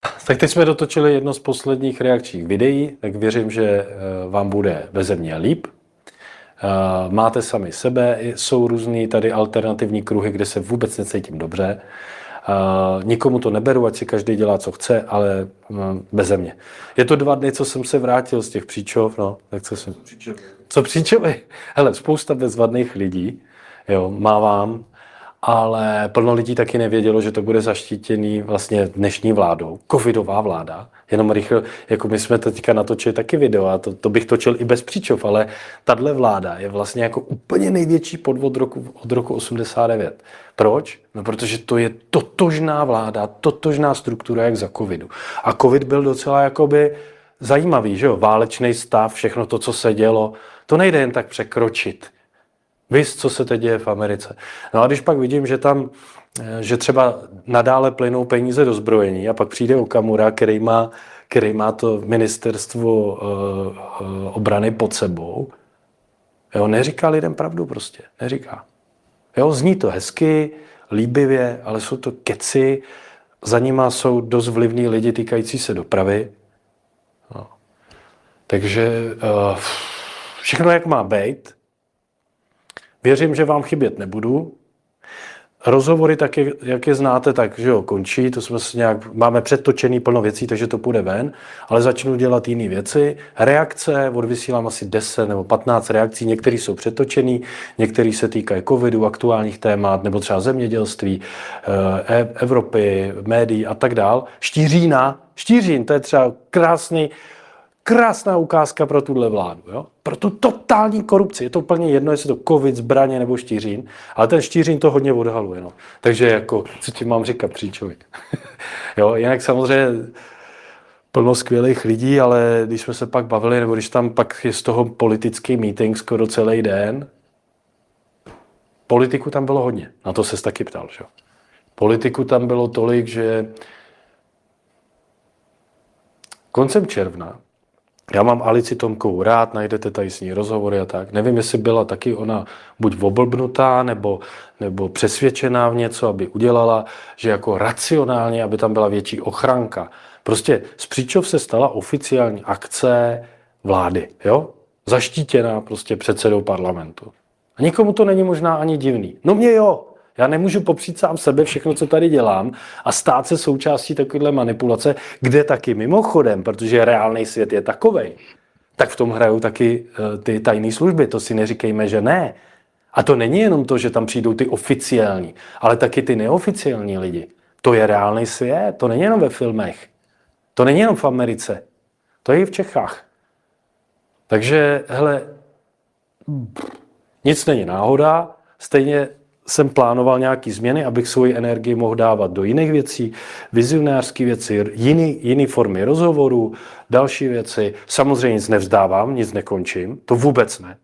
Tak teď jsme dotočili jedno z posledních reakčních videí, tak věřím, že vám bude beze mě líp. Máte sami sebe, jsou různý tady alternativní kruhy, kde se vůbec necítím dobře. Nikomu to neberu, ať si každý dělá, co chce, ale beze mě. Je to 2 dny, co jsem se vrátil z těch Příčov, no, tak co jsem... Co Příčovy? Hele, spousta bezvadných lidí, jo, mávám, ale plno lidí taky nevědělo, že to bude zaštítěný vlastně dnešní vládou, covidová vláda. Jenom rychle, jako my jsme teďka natočili taky video a to bych točil i bez Příčov, ale tahle vláda je vlastně jako úplně největší podvod od roku 89. Proč? No, protože to je totožná vláda, totožná struktura jak za covidu. A covid byl docela jakoby zajímavý, že jo? Válečný stav, všechno to, co se dělo, to nejde jen tak překročit. Víš, co se teď děje v Americe. No a když pak vidím, že třeba nadále plynou peníze do zbrojení a pak přijde Okamura, který má to ministerstvo obrany pod sebou, jo, neříká lidem pravdu prostě, neříká. Jo, zní to hezky, líbivě, ale jsou to keci, za nima jsou dost vlivní lidi týkající se dopravy. No. Takže všechno, jak má být. Věřím, že vám chybět nebudu. Rozhovory, tak jak je znáte, tak že jo, končí. To jsme si nějak, máme předtočený plno věcí, takže to půjde ven, ale začnu dělat jiné věci. Reakce, odvysílám asi 10 nebo 15 reakcí, některé jsou předtočený, některé se týkají covidu, aktuálních témat, nebo třeba zemědělství, Evropy, médií a tak dál. Štířín, to je třeba krásná ukázka pro tuhle vládu. Jo? Pro tu totální korupci. Je to úplně jedno, jestli to covid, zbraně nebo Štířín, ale ten Štířín to hodně odhaluje. No. Takže jako, co ti mám říkat, Příčovi. Jo, jinak samozřejmě plno skvělých lidí, ale když jsme se pak bavili, nebo když tam pak je z toho politický meeting skoro celý den, politiku tam bylo hodně. Na to ses taky ptal. Že? Politiku tam bylo tolik, že koncem června já mám Alici Tomkovou rád, najdete tady s ní rozhovory a tak. Nevím, jestli byla taky ona buď oblbnutá, nebo přesvědčená v něco, aby udělala, že jako racionálně, aby tam byla větší ochranka. Prostě z Příčov se stala oficiální akce vlády, jo? Zaštítěná prostě předsedou parlamentu. A nikomu to není možná ani divný. No mě jo. Já nemůžu popřít sám sebe všechno, co tady dělám a stát se součástí takovéhle manipulace, kde taky mimochodem, protože reálný svět je takovej, tak v tom hrajou taky ty tajné služby, to si neříkejme, že ne. A to není jenom to, že tam přijdou ty oficiální, ale taky ty neoficiální lidi. To je reálný svět, to není jenom ve filmech, to není jenom v Americe, to je i v Čechách. Takže, hele, nic není náhoda, stejně jsem plánoval nějaké změny, abych svoji energii mohl dávat do jiných věcí, vizionářské věci, jiné formy rozhovorů, další věci. Samozřejmě nic nevzdávám, nic nekončím, to vůbec ne.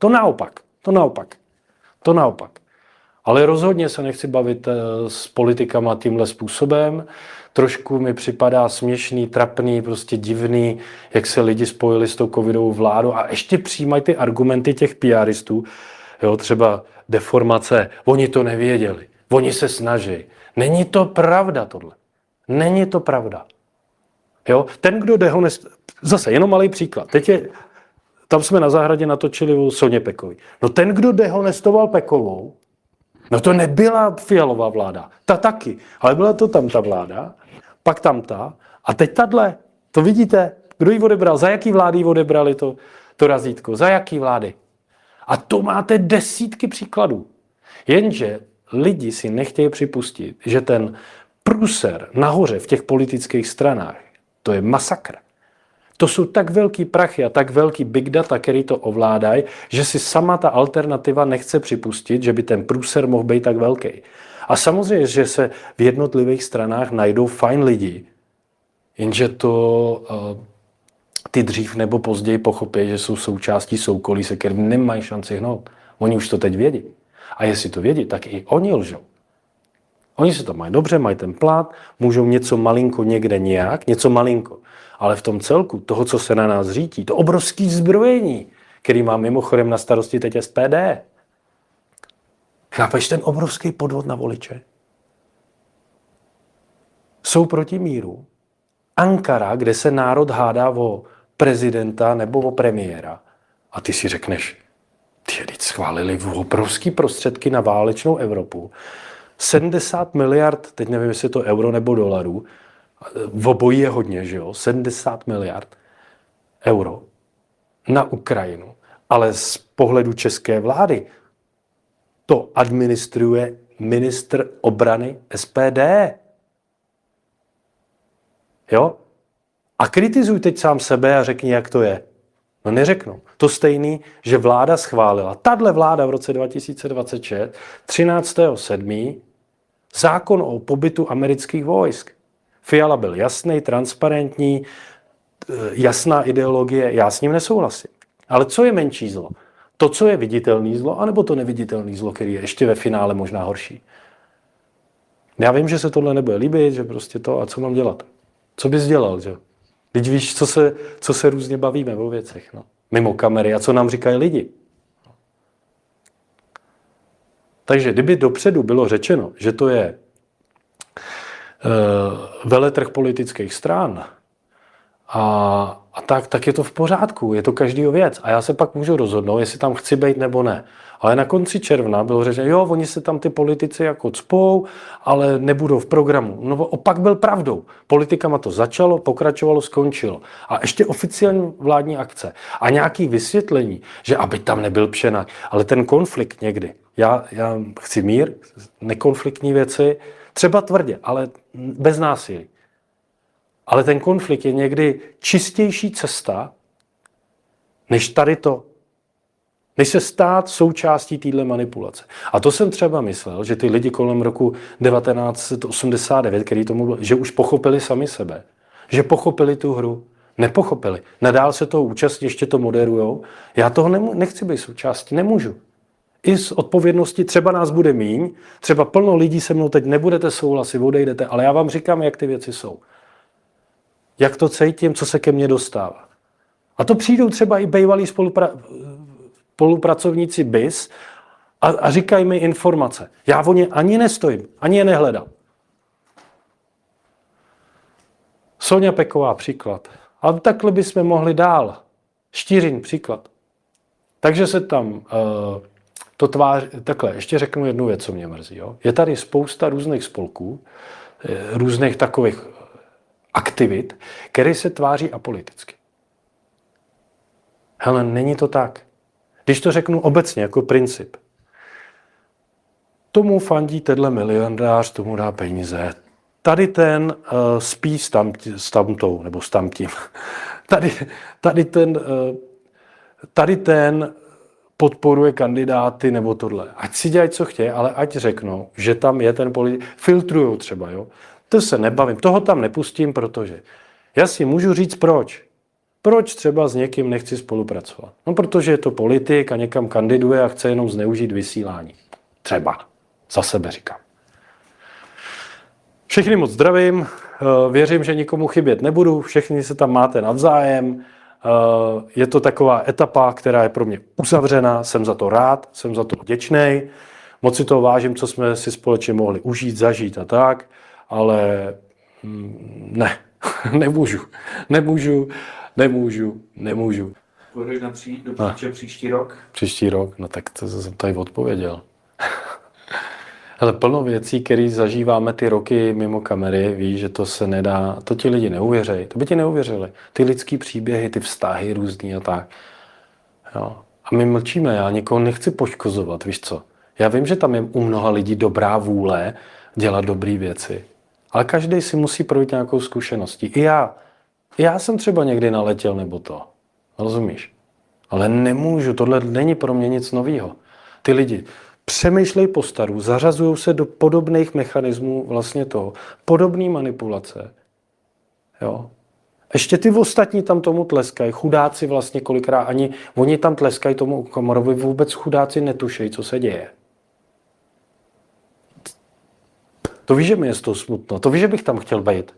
To naopak. Ale rozhodně se nechci bavit s politikama tímhle způsobem. Trošku mi připadá směšný, trapný, prostě divný, jak se lidi spojili s tou covidovou vládou a ještě přijímají ty argumenty těch PRistů, jo, třeba deformace, oni to nevěděli, oni se snaží. Není to pravda tohle. Není to pravda. Jo? Ten, kdo zase jenom malý příklad. Tam jsme na zahradě natočili o Soně Pekové. No ten, kdo dehonestoval Pekovou, no to nebyla Fialová vláda. Ta taky. Ale byla to tam ta vláda, pak tam ta a teď tahle. To vidíte, kdo ji odebral, za jaký vlády ji odebrali to razítko, za jaký vlády. A to máte desítky příkladů. Jenže lidi si nechtějí připustit, že ten průser nahoře v těch politických stranách, to je masakr. To jsou tak velký prachy a tak velký big data, který to ovládají, že si sama ta alternativa nechce připustit, že by ten průser mohl být tak velký. A samozřejmě, že se v jednotlivých stranách najdou fajn lidi, jenže to ty dřív nebo později pochopí, že jsou součástí soukolí, se kterým nemají šanci hnout. Oni už to teď vědí. A jestli to vědí, tak i oni lžou. Oni se tam mají dobře, mají ten plát, můžou něco malinko někde nějak, něco malinko. Ale v tom celku, toho, co se na nás řítí, to obrovské zbrojení, který má mimochodem na starosti teď SPD. Chápeš ten obrovský podvod na voliče? Jsou proti míru Ankara, kde se národ hádá o prezidenta nebo o premiéra. A ty si řekneš, teď schválili obrovský prostředky na válečnou Evropu. 70 miliard, teď nevím, jestli je to euro nebo dolarů, v obojí je hodně, že jo? 70 miliard euro na Ukrajinu. Ale z pohledu české vlády to administruje ministr obrany SPD. Jo? A kritizuj teď sám sebe a řekni, jak to je. No neřeknou. To stejný, že vláda schválila, tahle vláda v roce 2026, 13.7. zákon o pobytu amerických vojsk. Fiala byl jasný, transparentní, jasná ideologie, já s ním nesouhlasím. Ale co je menší zlo? To, co je viditelný zlo, anebo to neviditelný zlo, který je ještě ve finále možná horší? Já vím, že se tohle nebude líbit, že prostě to, a co mám dělat? Co bys dělal, že? Teď víš, co se různě bavíme o věcech, no. Mimo kamery a co nám říkají lidi. Takže kdyby dopředu bylo řečeno, že to je veletrh politických stran a tak je to v pořádku, je to každýho věc. A já se pak můžu rozhodnout, jestli tam chci být nebo ne. Ale na konci června bylo řečeno, jo, oni se tam ty politici jako cpou, ale nebudou v programu. No opak byl pravdou. Politikama to začalo, pokračovalo, skončilo. A ještě oficiální vládní akce. A nějaké vysvětlení, že aby tam nebyl Pšenak. Ale ten konflikt někdy. Já chci mír, nekonfliktní věci, třeba tvrdě, ale bez násilí. Ale ten konflikt je někdy čistější cesta, než tady to. Než se stát součástí téhle manipulace. A to jsem třeba myslel, že ty lidi kolem roku 1989, který tomu, že už pochopili sami sebe. Že pochopili tu hru. Nepochopili. Nadál se toho účastní, ještě to moderujou. Já toho nechci být součástí, nemůžu. I z odpovědnosti třeba nás bude míň, třeba plno lidí se mnou teď nebudete souhlasit, odejdete, ale já vám říkám, jak ty věci jsou. Jak to cítím, co se ke mně dostává. A to přijdou třeba i bývalí spolupracovníci BIS a říkají mi informace. Já o ně ani nestojím, ani je nehledám. Soňa Peková příklad. A takhle bychom mohli dál. Štýřin příklad. Takže se tam to tváří. Takhle, ještě řeknu jednu věc, co mě mrzí. Jo? Je tady spousta různých spolků, různých takových aktivit, které se tváří apoliticky. Hele, není to tak. Když to řeknu obecně, jako princip. Tomu fandí tenhle miliardář, tomu dá peníze. Tady ten spí s tamtou, nebo s tamtím. Tady ten podporuje kandidáty, nebo tohle. Ať si dělají, co chtějí, ale ať řeknou, že tam je ten politik. Filtrujou třeba, jo. To se nebavím. Toho tam nepustím, protože já si můžu říct proč. Proč třeba s někým nechci spolupracovat? No, protože je to politik a někam kandiduje a chce jenom zneužít vysílání. Třeba. Za sebe říkám. Všechny moc zdravím. Věřím, že nikomu chybět nebudu. Všichni se tam máte navzájem. Je to taková etapa, která je pro mě uzavřená. Jsem za to rád, jsem za to vděčný. Moc si toho vážím, co jsme si společně mohli užít, zažít a tak. Ale ne, nemůžu. Půjdeš do příští rok? Příští rok, no tak to jsem tady odpověděl. Ale plno věcí, které zažíváme ty roky mimo kamery, víš, že to se nedá, to ti lidi neuvěřejí, to by ti neuvěřili. Ty lidský příběhy, ty vztahy různý a tak. Jo. A my mlčíme, já nikoho nechci poškozovat, víš co. Já vím, že tam je u mnoha lidí dobrá vůle dělat dobré věci. Ale každý si musí projít nějakou zkušeností. I já jsem třeba někdy naletěl nebo to. Rozumíš? Ale nemůžu, tohle není pro mě nic nového. Ty lidi přemýšlej po staru, zařazují se do podobných mechanismů vlastně toho, podobné manipulace. Jo? Ještě ty ostatní tam tomu tleskají, chudáci vlastně kolikrát ani, oni tam tleskají tomu Okamurovi, vůbec chudáci netušejí, co se děje. To víš, že mi je z toho smutno, to víš, že bych tam chtěl být.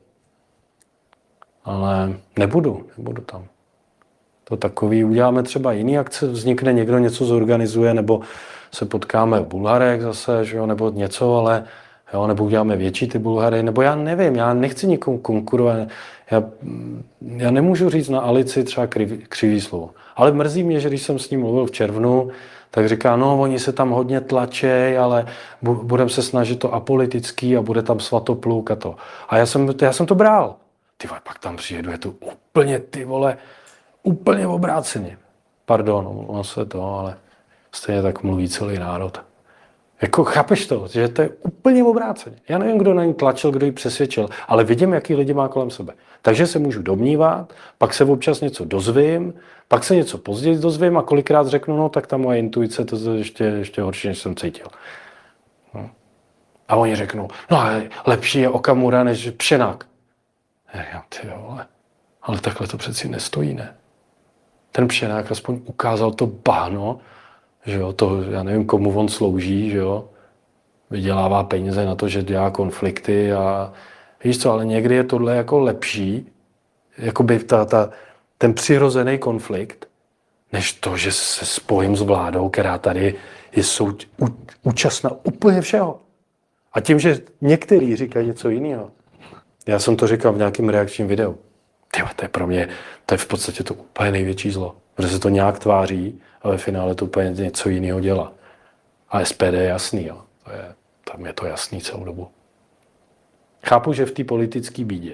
Ale nebudu tam. To takový, uděláme třeba jiný akce, vznikne někdo něco zorganizuje, nebo se potkáme v Bulharech zase, že jo, nebo něco, ale jo, nebo uděláme větší ty Bulhary, nebo já nevím, já nechci nikomu konkurovat, já nemůžu říct na Alici třeba křivý slovo. Ale mrzí mě, že když jsem s ním mluvil v červnu, tak říká, no, oni se tam hodně tlačej, ale budeme se snažit to apolitický a bude tam Svatopluk a to. A já jsem to bral. Ty vole, pak tam přijedu, je to úplně, ty vole, úplně obráceně. Pardon, ono se to, ale stejně tak mluví celý národ. Jako chápeš to, že to je úplně obráceně. Já nevím, kdo na ní tlačil, kdo ji přesvědčil, ale vidím, jaký lidi má kolem sebe. Takže se můžu domnívat, pak se občas něco dozvím, pak se něco později dozvím a kolikrát řeknu, no tak ta moje intuice, to je ještě horší, než jsem cítil. No. A oni řeknou, no ale lepší je Okamura než Pšenák. Já říkám, ty vole, ale takhle to přeci nestojí, ne? Ten Pšenák aspoň ukázal to bahno, že jo, to, já nevím, komu on slouží, že jo, vydělává peníze na to, že dělá konflikty a víš co, ale někdy je tohle jako lepší, jakoby ten přirozený konflikt, než to, že se spojím s vládou, která tady je účastna úplně všeho. A tím, že některý říkají něco jiného, já jsem to říkal v nějakém reakčním videu, to je pro mě, to je v podstatě to úplně největší zlo, protože se to nějak tváří, ale ve finále to úplně něco jiného dělá. A SPD je jasný, jo. Tam je to jasný celou dobu. Chápu, že v té politické bídě,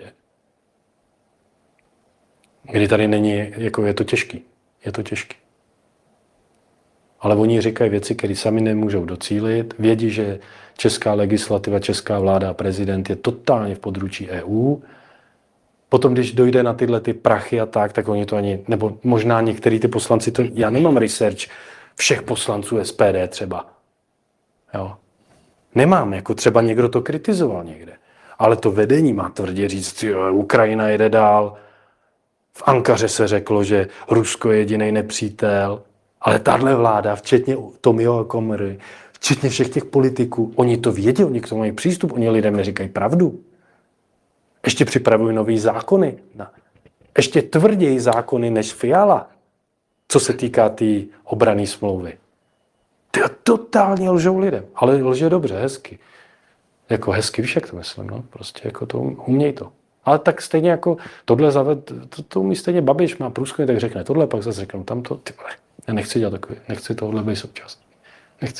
kdy tady není, jako je to těžký. Je to těžký. Ale oni říkají věci, které sami nemůžou docílit. Vědí, že česká legislativa, česká vláda a prezident je totálně v područí EU. Potom, když dojde na tyhle ty prachy a tak oni to ani, nebo možná některý ty poslanci, já nemám research všech poslanců SPD třeba. Jo. Nemám, jako třeba někdo to kritizoval někde. Ale to vedení má tvrdě říct, jo, Ukrajina jede dál. V Ankaře se řeklo, že Rusko je jediný nepřítel. Ale tahle vláda, včetně Tomio Okamury, včetně všech těch politiků, oni to vědí, oni k tomu mají přístup, oni lidem neříkají pravdu. Ještě připravují nový zákony. Ještě tvrději zákony než Fiala, co se týká té obranné smlouvy. Ty totálně lžou lidem, ale lže dobře, hezky. Jako hezky, víš, jak to myslím, no? Prostě jako to uměj to. Ale tak stejně jako tohle to umí stejně Babiš, má průzkumy, tak řekne tohle, pak zase řekne tamto, ty vole, já nechci dělat takový, nechci tohle být součástí. Nechci.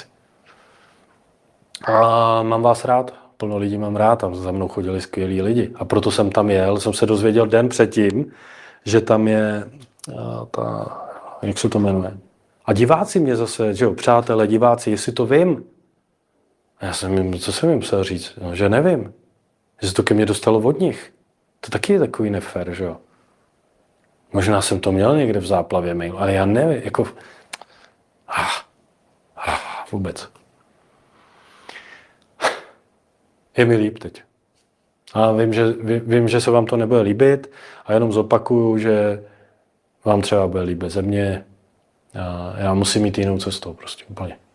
A mám vás rád, plno lidí mám rád, tam za mnou chodili skvělí lidi. A proto jsem tam jel, jsem se dozvěděl den předtím, že tam je jak se to jmenuje. A diváci mě zase, že jo, přátelé, diváci, jestli to vím. A já jsem jim, co jsem jim musel říct? No, že nevím. Že se to ke mně dostalo od nich. To taky je takový nefér, že jo. Možná jsem to měl někde v záplavě mailu, ale já nevím, jako... Vůbec. Je mi líp teď. A vím, že se vám to nebude líbit a jenom zopakuju, že vám třeba bude líbit ze mě. Já musím jít jinou cestou prostě úplně.